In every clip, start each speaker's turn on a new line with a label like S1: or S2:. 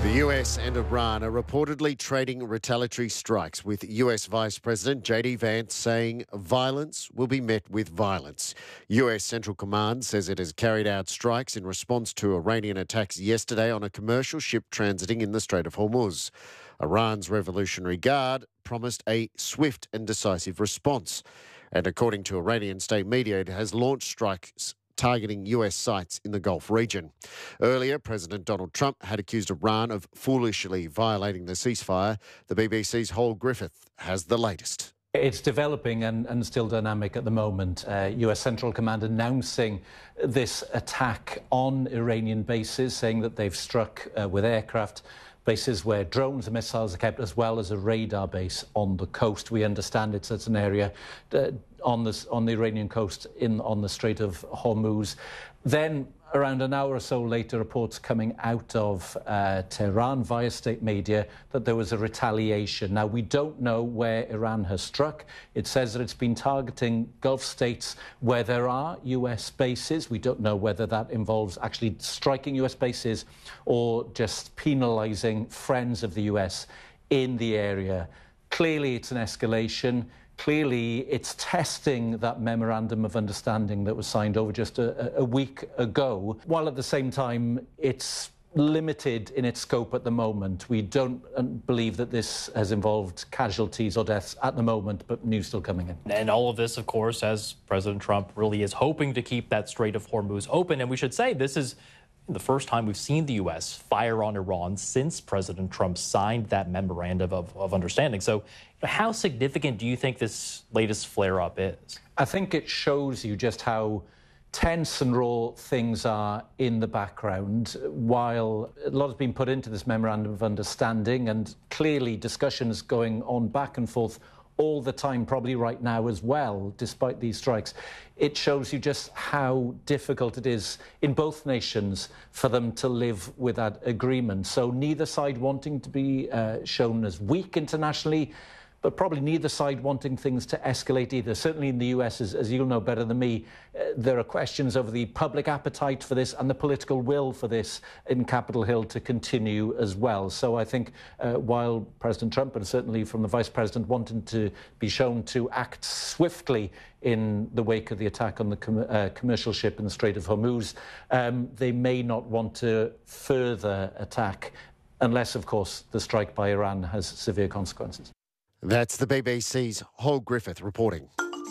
S1: The US and Iran are reportedly trading retaliatory strikes, with US Vice President J.D. Vance saying violence will be met with violence. US Central Command says it has carried out strikes in response to Iranian attacks yesterday on a commercial ship transiting in the Strait of Hormuz. Iran's Revolutionary Guard promised a swift and decisive response. And according to Iranian state media, it has launched strikes targeting US sites in the Gulf region. Earlier, President Donald Trump had accused Iran of foolishly violating the ceasefire. The BBC's Hall Griffith has the latest.
S2: It's developing and still dynamic at the moment. US Central Command announcing this attack on Iranian bases, saying that they've struck with aircraft, bases where drones and missiles are kept, as well as a radar base on the coast. We understand it's an area on the Iranian coast on the Strait of Hormuz. Then, around an hour or so later, reports coming out of Tehran via state media that there was a retaliation. Now, we don't know where Iran has struck. It says that it's been targeting Gulf states where there are US bases. We don't know whether that involves actually striking US bases or just penalising friends of the US in the area. Clearly, it's an escalation. Clearly, it's testing that memorandum of understanding that was signed over just a week ago, while at the same time, it's limited in its scope at the moment. We don't believe that this has involved casualties or deaths at the moment, but news still coming in.
S3: And all of this, of course, as President Trump really is hoping to keep that Strait of Hormuz open. And we should say this is the first time we've seen the U.S. fire on Iran since President Trump signed that memorandum of understanding. So how significant do you think this latest flare-up is?
S2: I think it shows you just how tense and raw things are in the background. While a lot has been put into this memorandum of understanding, and clearly discussions going on back and forth all the time, probably right now as well, despite these strikes, it shows you just how difficult it is in both nations for them to live with that agreement. So neither side wanting to be shown as weak internationally, but probably neither side wanting things to escalate either. Certainly in the US, as you'll know better than me, there are questions over the public appetite for this and the political will for this in Capitol Hill to continue as well. So I think while President Trump, and certainly from the Vice President, wanting to be shown to act swiftly in the wake of the attack on the commercial ship in the Strait of Hormuz, they may not want to further attack unless, of course, the strike by Iran has severe consequences.
S1: That's the BBC's Hall Griffith reporting.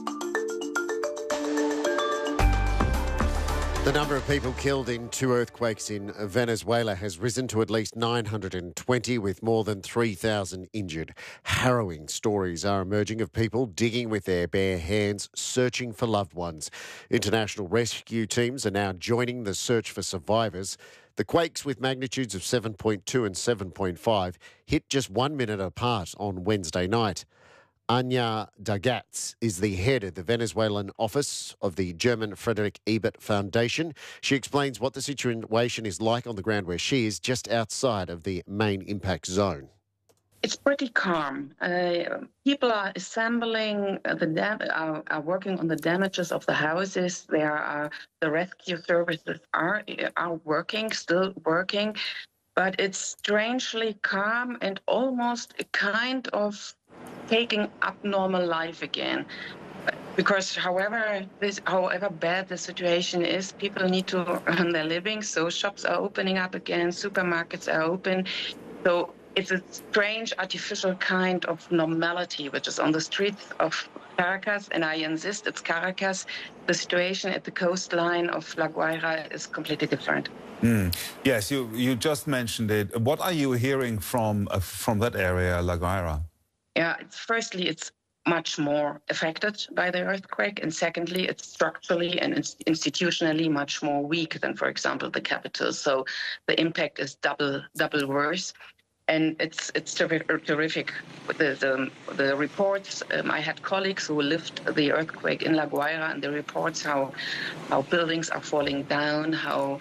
S1: The number of people killed in two earthquakes in Venezuela has risen to at least 920, with more than 3,000 injured. Harrowing stories are emerging of people digging with their bare hands, searching for loved ones. International rescue teams are now joining the search for survivors. The quakes, with magnitudes of 7.2 and 7.5, hit just 1 minute apart on Wednesday night. Anya Dagatz is the head of the Venezuelan office of the German Friedrich Ebert Foundation. She explains what the situation is like on the ground where she is, just outside of the main impact zone.
S4: It's pretty calm. People are assembling, are working on the damages of the houses. The rescue services are working, still working, but it's strangely calm and almost a kind of taking up normal life again. Because however bad the situation is, people need to earn their living, so shops are opening up again, supermarkets are open. So it's a strange artificial kind of normality, which is on the streets of Caracas, and I insist it's Caracas. The situation at the coastline of La Guaira is completely different.
S5: Yes, you just mentioned it. What are you hearing from that area, La Guaira?
S4: Yeah, firstly, it's much more affected by the earthquake, and secondly, it's structurally and institutionally much more weak than, for example, the capital. So the impact is double worse. And it's terrific. The reports, I had colleagues who lived the earthquake in La Guaira, and the reports how buildings are falling down, how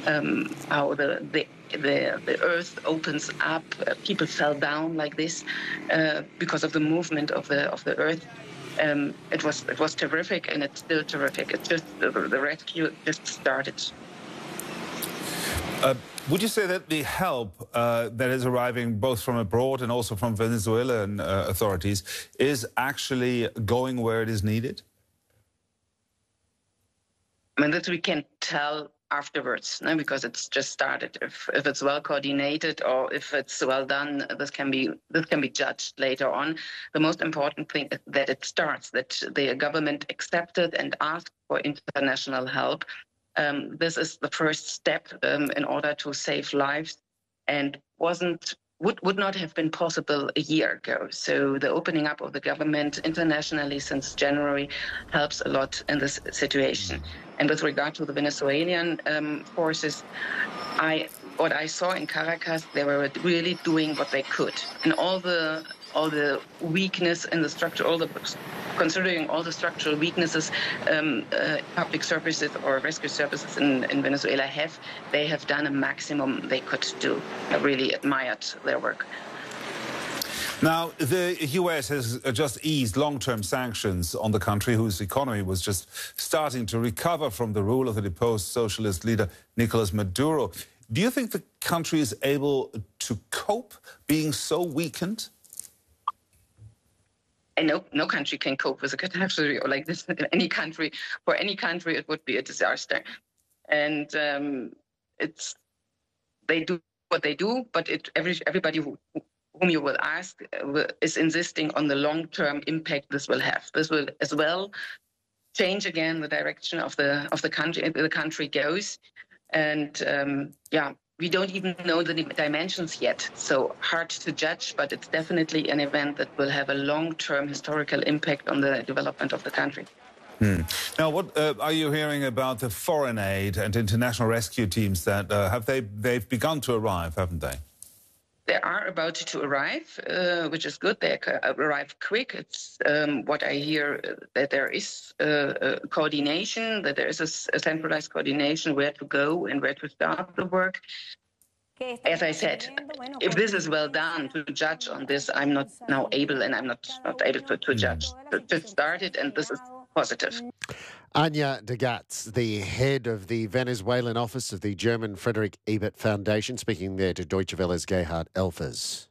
S4: the earth opens up, people fell down like this because of the movement of the earth. It was terrific, and it's still terrific. It's just the rescue just started.
S5: Would you say that the help that is arriving both from abroad and also from Venezuelan authorities is actually going where it is needed?
S4: I mean, that we can tell afterwards, no? Because it's just started. If it's well coordinated or if it's well done, this can be judged later on. The most important thing is that it starts, that the government accepted and asked for international help. This is the first step in order to save lives, and would not have been possible a year ago. So the opening up of the government internationally since January helps a lot in this situation. And with regard to the Venezuelan forces, what I saw in Caracas, they were really doing what they could, and all the weakness in the structure, considering all the structural weaknesses public services or rescue services in Venezuela they have done a maximum they could do. I really admired their work.
S5: Now, the US has just eased long-term sanctions on the country whose economy was just starting to recover from the rule of the deposed socialist leader Nicolas Maduro. Do you think the country is able to cope being so weakened?
S4: And no country can cope with a catastrophe like this. For any country, it would be a disaster. And they do what they do, but everybody whom you will ask is insisting on the long-term impact this will have. This will as well change again the direction of the country. The country goes, and we don't even know the dimensions yet, so hard to judge, but it's definitely an event that will have a long-term historical impact on the development of the country.
S5: Now, what are you hearing about the foreign aid and international rescue teams that they've begun to arrive, haven't they?
S4: They are about to arrive, which is good. They arrive quick. It's what I hear, that there is coordination, that there is a centralized coordination where to go and where to start the work. As I said, if this is well done, to judge on this, I'm not now able, and I'm not able to judge. Just started, and this is positive.
S1: Anja de Gatz, the head of the Venezuelan office of the German Friedrich Ebert Foundation, speaking there to Deutsche Welle's Gerhard Elfers.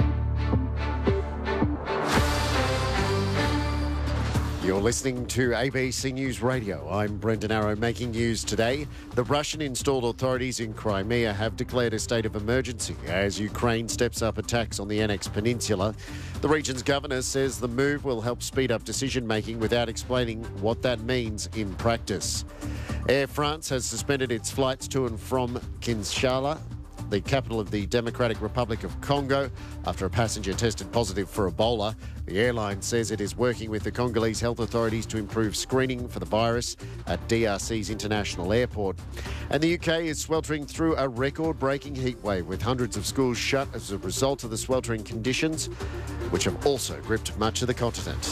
S1: You're listening to ABC News Radio. I'm Brendan Arrow, making news today. The Russian-installed authorities in Crimea have declared a state of emergency as Ukraine steps up attacks on the annexed peninsula. The region's governor says the move will help speed up decision-making without explaining what that means in practice. Air France has suspended its flights to and from Kinshasa, the capital of the Democratic Republic of Congo, after a passenger tested positive for Ebola. The airline says it is working with the Congolese health authorities to improve screening for the virus at DRC's international airport. And the UK is sweltering through a record-breaking heatwave, with hundreds of schools shut as a result of the sweltering conditions, which have also gripped much of the continent.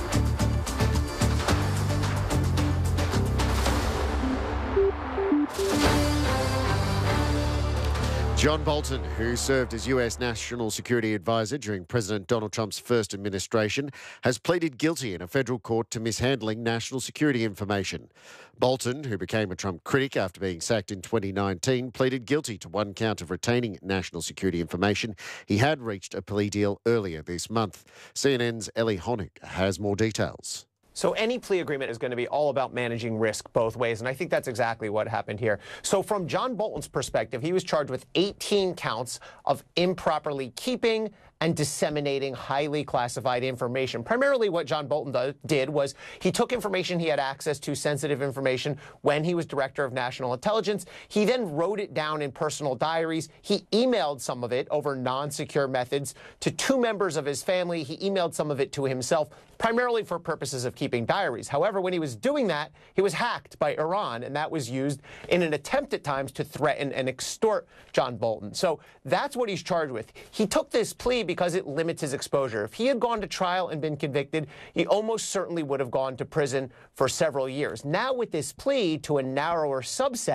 S1: John Bolton, who served as US National Security Advisor during President Donald Trump's first administration, has pleaded guilty in a federal court to mishandling national security information. Bolton, who became a Trump critic after being sacked in 2019, pleaded guilty to one count of retaining national security information. He had reached a plea deal earlier this month. CNN's Ellie Honig has more details.
S6: So any plea agreement is going to be all about managing risk both ways, and I think that's exactly what happened here. So from John Bolton's perspective, he was charged with 18 counts of improperly keeping and disseminating highly classified information. Primarily what John Bolton did was he took information he had access to, sensitive information, when he was Director of National Intelligence. He then wrote it down in personal diaries. He emailed some of it over non-secure methods to two members of his family. He emailed some of it to himself, primarily for purposes of keeping diaries. However, when he was doing that, he was hacked by Iran, and that was used in an attempt at times to threaten and extort John Bolton. So that's what he's charged with. He took this plea because it limits his exposure. If he had gone to trial and been convicted, he almost certainly would have gone to prison for several years. Now with this plea to a narrower subset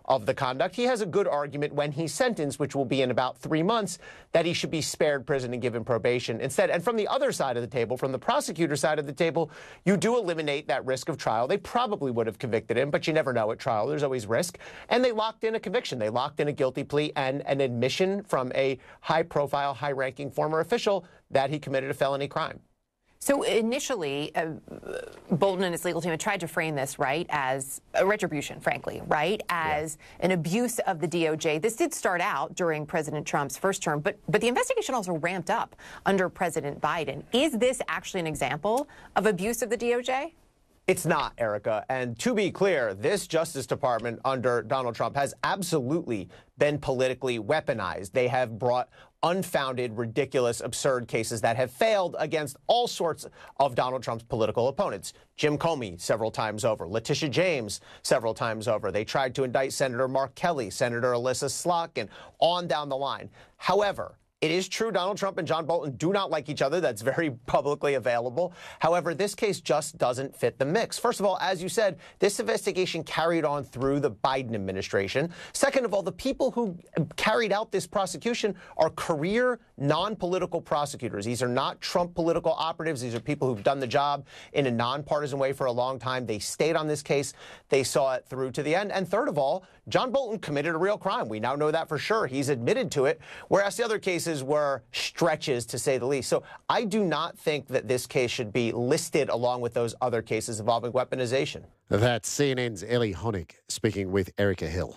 S6: of the conduct. He has a good argument when he's sentenced, which will be in about 3 months, that he should be spared prison and given probation instead. And from the other side of the table, from the prosecutor side of the table, you do eliminate that risk of trial. They probably would have convicted him, but you never know at trial. There's always risk. And they locked in a conviction. They locked in a guilty plea and an admission from a high-profile, high-ranking former official that he committed a felony crime.
S7: So initially, Bolton and his legal team had tried to frame this, right, as a retribution, frankly, right, as an abuse of the DOJ. This did start out during President Trump's first term, but the investigation also ramped up under President Biden. Is this actually an example of abuse of the DOJ?
S6: It's not, Erica. And to be clear, this Justice Department under Donald Trump has absolutely been politically weaponized. They have brought unfounded, ridiculous, absurd cases that have failed against all sorts of Donald Trump's political opponents. Jim Comey several times over, Letitia James several times over. They tried to indict Senator Mark Kelly, Senator Alyssa Slotkin, and on down the line. However, it is true Donald Trump and John Bolton do not like each other. That's very publicly available. However, this case just doesn't fit the mix. First of all, as you said, this investigation carried on through the Biden administration. Second of all, the people who carried out this prosecution are career, non-political prosecutors. These are not Trump political operatives. These are people who've done the job in a nonpartisan way for a long time. They stayed on this case. They saw it through to the end. And third of all, John Bolton committed a real crime. We now know that for sure. He's admitted to it, whereas the other cases were stretches, to say the least. So I do not think that this case should be listed along with those other cases involving weaponization.
S1: That's CNN's Ellie Honig speaking with Erica Hill.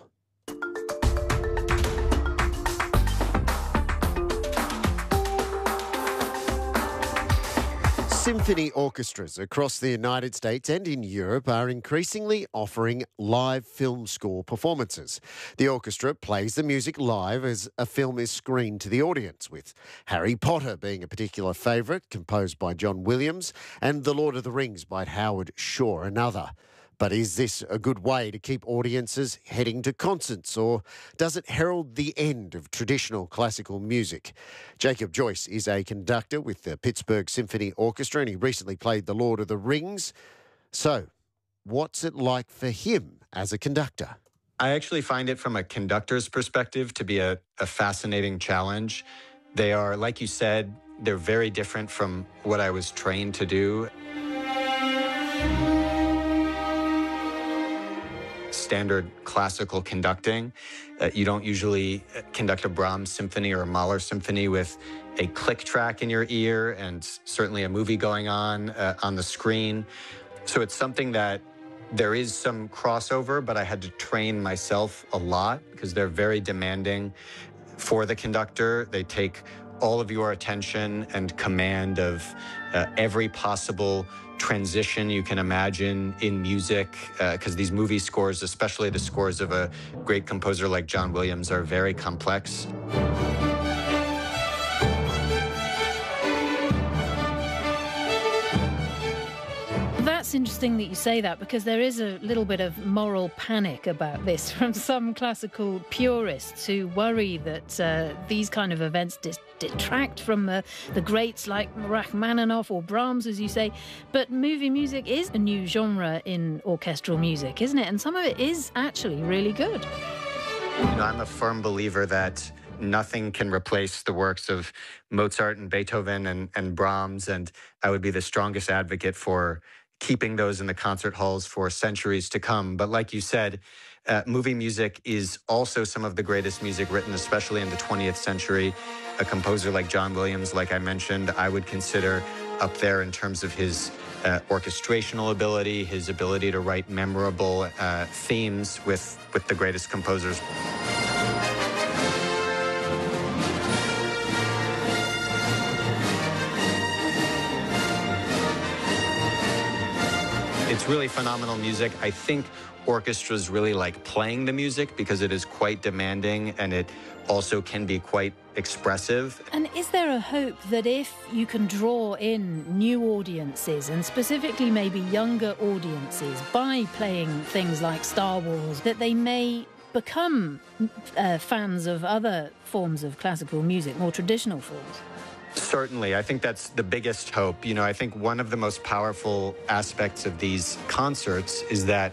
S1: Symphony orchestras across the United States and in Europe are increasingly offering live film score performances. The orchestra plays the music live as a film is screened to the audience, with Harry Potter being a particular favourite, composed by John Williams, and The Lord of the Rings by Howard Shore, another. But is this a good way to keep audiences heading to concerts, or does it herald the end of traditional classical music? Jacob Joyce is a conductor with the Pittsburgh Symphony Orchestra, and he recently played The Lord of the Rings. So, what's it like for him as a conductor?
S8: I actually find it from a conductor's perspective to be a fascinating challenge. They are, like you said, they're very different from what I was trained to do. Standard classical conducting. You don't usually conduct a Brahms symphony or a Mahler symphony with a click track in your ear and certainly a movie going on the screen. So it's something that there is some crossover, but I had to train myself a lot because they're very demanding for the conductor. They take all of your attention and command of every possible transition you can imagine in music, because these movie scores, especially the scores of a great composer like John Williams, are very complex.
S9: That's interesting that you say that, because there is a little bit of moral panic about this from some classical purists who worry that these kind of events detract from the greats like Rachmaninoff or Brahms, as you say. But movie music is a new genre in orchestral music, isn't it? And some of it is actually really good.
S8: You know, I'm a firm believer that nothing can replace the works of Mozart and Beethoven and Brahms, and I would be the strongest advocate for keeping those in the concert halls for centuries to come. But like you said, movie music is also some of the greatest music written, especially in the 20th century. A composer like John Williams, like I mentioned, I would consider up there in terms of his orchestrational ability, his ability to write memorable themes with the greatest composers. It's really phenomenal music. I think orchestras really like playing the music because it is quite demanding and it also can be quite expressive.
S9: And is there a hope that if you can draw in new audiences, and specifically maybe younger audiences, by playing things like Star Wars, that they may become fans of other forms of classical music, more traditional forms?
S8: Certainly. I think that's the biggest hope. You know, I think one of the most powerful aspects of these concerts is that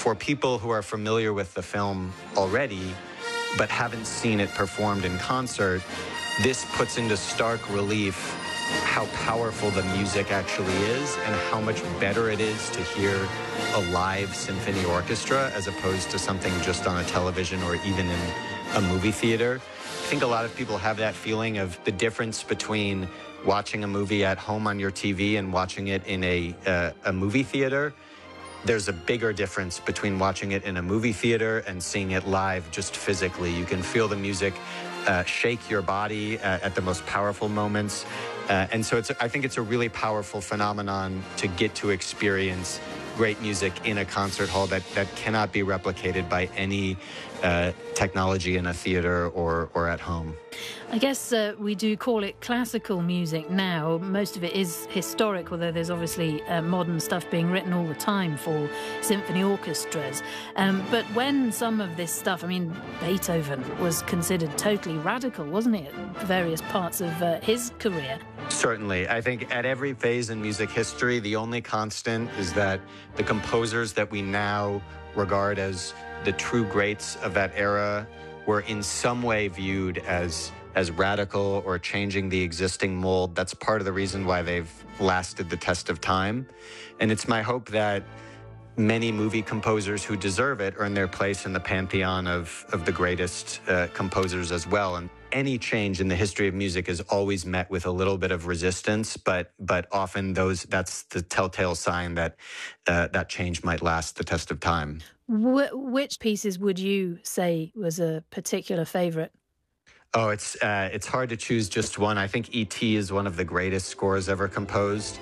S8: for people who are familiar with the film already, but haven't seen it performed in concert, this puts into stark relief how powerful the music actually is and how much better it is to hear a live symphony orchestra as opposed to something just on a television or even in a movie theater. I think a lot of people have that feeling of the difference between watching a movie at home on your TV and watching it in a movie theater. There's a bigger difference between watching it in a movie theater and seeing it live just physically. You can feel the music shake your body at the most powerful moments. And so I think it's a really powerful phenomenon to get to experience great music in a concert hall that cannot be replicated by any technology in a theater or at home.
S9: I guess we do call it classical music now. Most of it is historic, although there's obviously modern stuff being written all the time for symphony orchestras. But when some of this stuff, I mean, Beethoven was considered totally radical, wasn't he, at various parts of his career?
S8: Certainly. I think at every phase in music history, the only constant is that the composers that we now regard as the true greats of that era were in some way viewed as radical or changing the existing mold. That's part of the reason why they've lasted the test of time. And it's my hope that many movie composers who deserve it earn their place in the pantheon of the greatest composers as well. And any change in the history of music is always met with a little bit of resistance, but often that's the telltale sign that that change might last the test of time.
S9: Which pieces would you say was a particular favorite?
S8: Oh, it's hard to choose just one. I think E.T. is one of the greatest scores ever composed.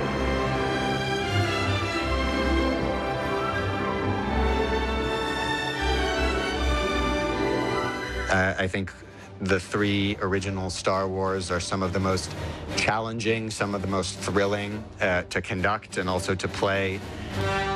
S8: I think the three original Star Wars are some of the most challenging, some of the most thrilling to conduct and also to play.